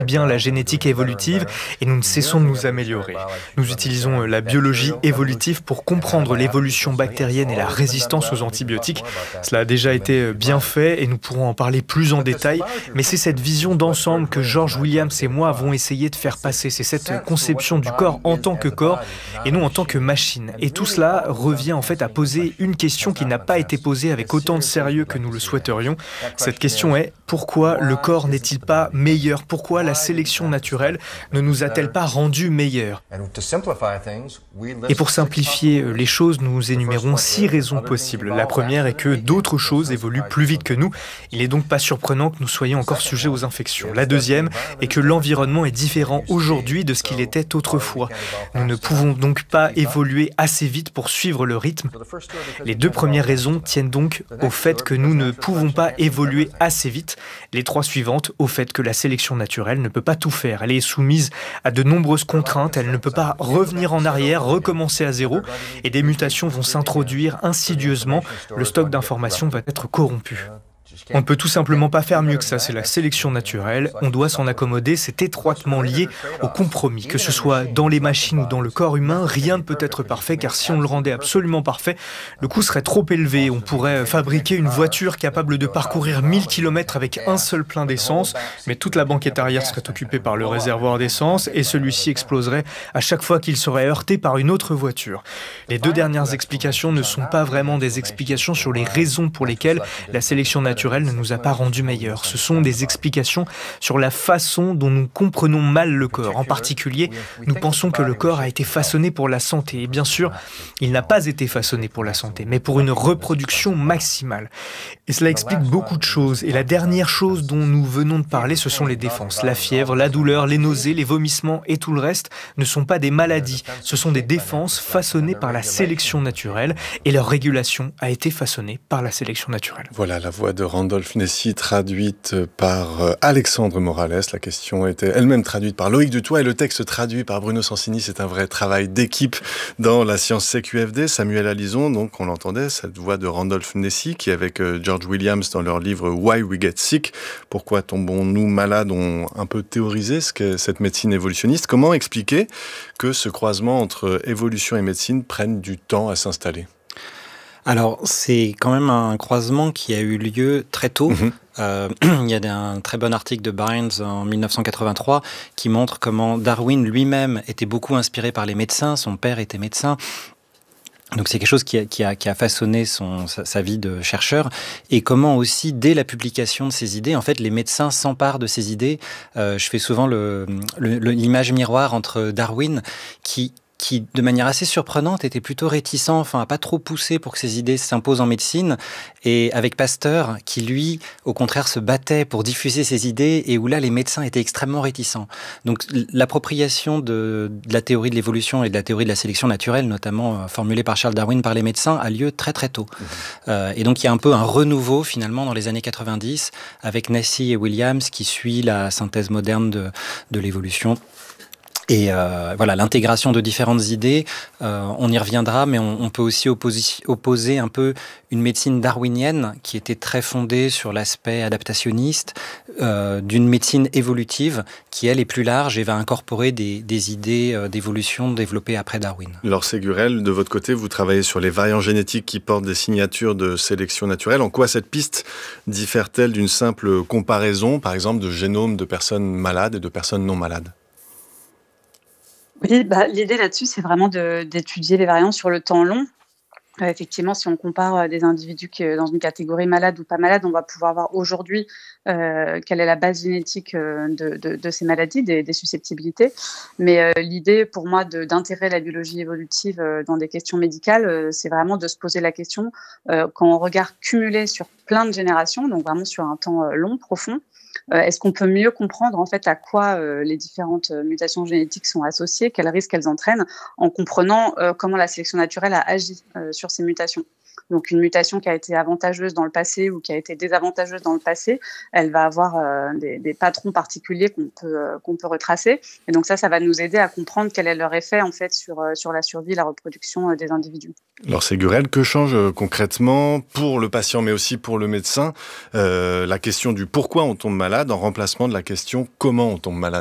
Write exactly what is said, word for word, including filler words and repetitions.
bien la génétique évolutive et nous ne cessons de nous améliorer. Nous utilisons euh, la biologie évolutive pour comprendre l'évolution bactérienne et la résistance aux antibiotiques. Cela a déjà été euh, bien fait et nous pourrons en parler plus en détail, mais c'est cette vision d'ensemble que George Williams et moi avons essayé de faire passer. C'est cette euh, conception du corps en tant que corps et non en tant que machine. Et tout cela revient en fait à poser une question qui n'a pas été posée avec autant de sérieux que nous le souhaiterions. Cette question est: pourquoi le corps n'est-il pas meilleur? Pourquoi la sélection naturelle ne nous a-t-elle pas rendus meilleurs? Et pour simplifier euh, les choses, nous énumérons six raisons possibles. La première est que d'autres choses évoluent plus vite que nous. Il n'est donc pas surprenant que nous soyons encore sujets aux infections. La deuxième est que l'environnement est différent aujourd'hui de ce qu'il était autrefois. Nous ne pouvons donc pas évoluer assez vite pour suivre le rythme. Les deux premières raisons tiennent donc au fait que nous ne pouvons pas évoluer assez vite. Les trois suivantes au fait que la sélection naturelle ne peut pas tout faire. Elle est soumise à de nombreuses contraintes, elle ne peut pas revenir en arrière, recommencer à zéro, et des mutations vont s'introduire insidieusement. Le stock d'informations va être corrompu. On ne peut tout simplement pas faire mieux que ça, c'est la sélection naturelle, on doit s'en accommoder, c'est étroitement lié au compromis. Que ce soit dans les machines ou dans le corps humain, rien ne peut être parfait, car si on le rendait absolument parfait, le coût serait trop élevé. On pourrait fabriquer une voiture capable de parcourir mille kilomètres avec un seul plein d'essence, mais toute la banquette arrière serait occupée par le réservoir d'essence, et celui-ci exploserait à chaque fois qu'il serait heurté par une autre voiture. Les deux dernières explications ne sont pas vraiment des explications sur les raisons pour lesquelles la sélection naturelle ne nous a pas rendus meilleurs. Ce sont des explications sur la façon dont nous comprenons mal le corps. En particulier, nous pensons que le corps a été façonné pour la santé. Et bien sûr, il n'a pas été façonné pour la santé, mais pour une reproduction maximale. Et cela explique beaucoup de choses. Et la dernière chose dont nous venons de parler, ce sont les défenses. La fièvre, la douleur, les nausées, les vomissements et tout le reste ne sont pas des maladies. Ce sont des défenses façonnées par la sélection naturelle et leur régulation a été façonnée par la sélection naturelle. Voilà la voix de Randolph Nessy, traduite par euh, Alexandre Morales. La question était elle-même traduite par Loïc Dutoit et le texte traduit par Bruno Sansini. C'est un vrai travail d'équipe dans la science C Q F D. Samuel Alison, donc on l'entendait, cette voix de Randolph Nessy qui, avec euh, George Williams dans leur livre Why We Get Sick, pourquoi tombons-nous malades, ont un peu théorisé ce qu'est cette médecine évolutionniste. Comment expliquer que ce croisement entre évolution et médecine prenne du temps à s'installer ? Alors, c'est quand même un croisement qui a eu lieu très tôt. Mmh. Euh, il y a un très bon article de Barnes en dix-neuf cent quatre-vingt-trois qui montre comment Darwin lui-même était beaucoup inspiré par les médecins. Son père était médecin. Donc c'est quelque chose qui a, qui a, qui a façonné son, sa, sa vie de chercheur, et comment aussi, dès la publication de ces idées, en fait, les médecins s'emparent de ces idées. Euh, je fais souvent le, le, le, l'image miroir entre Darwin, qui qui, de manière assez surprenante, était plutôt réticent, enfin, à pas trop pousser pour que ces idées s'imposent en médecine, et avec Pasteur, qui, lui, au contraire, se battait pour diffuser ces idées, et où là, les médecins étaient extrêmement réticents. Donc, l'appropriation de, de la théorie de l'évolution et de la théorie de la sélection naturelle, notamment euh, formulée par Charles Darwin par les médecins, a lieu très très tôt. Mmh. Euh, et donc, il y a un peu un renouveau, finalement, dans les années quatre-vingt-dix, avec Nessy et Williams, qui suit la synthèse moderne de, de l'évolution. Et euh, voilà, l'intégration de différentes idées, euh, on y reviendra, mais on, on peut aussi opposer, opposer un peu une médecine darwinienne qui était très fondée sur l'aspect adaptationniste, euh, d'une médecine évolutive qui, elle, est plus large et va incorporer des, des idées euh, d'évolution développées après Darwin. Laure Ségurel, de votre côté, vous travaillez sur les variants génétiques qui portent des signatures de sélection naturelle. En quoi cette piste diffère-t-elle d'une simple comparaison, par exemple, de génomes de personnes malades et de personnes non malades ? Oui, bah, l'idée là-dessus, c'est vraiment de, d'étudier les variants sur le temps long. Euh, effectivement, si on compare euh, des individus qui, euh, dans une catégorie malade ou pas malade, on va pouvoir voir aujourd'hui euh, quelle est la base génétique euh, de, de, de ces maladies, des, des susceptibilités. Mais euh, l'idée pour moi de, d'intégrer la biologie évolutive euh, dans des questions médicales, euh, c'est vraiment de se poser la question, euh, quand on regarde cumulé sur plein de générations, donc vraiment sur un temps euh, long, profond, Euh, est-ce qu'on peut mieux comprendre en fait à quoi euh, les différentes euh, mutations génétiques sont associées, quels risques elles entraînent, en comprenant euh, comment la sélection naturelle a agi euh, sur ces mutations. Donc une mutation qui a été avantageuse dans le passé ou qui a été désavantageuse dans le passé, elle va avoir euh, des, des patrons particuliers qu'on peut, euh, qu'on peut retracer. Et donc ça, ça va nous aider à comprendre quel est leur effet en fait sur, euh, sur la survie et la reproduction euh, des individus. Alors Ségurel, que change euh, concrètement pour le patient mais aussi pour le médecin euh, la question du pourquoi on tombe malade en remplacement de la question comment on tombe malade?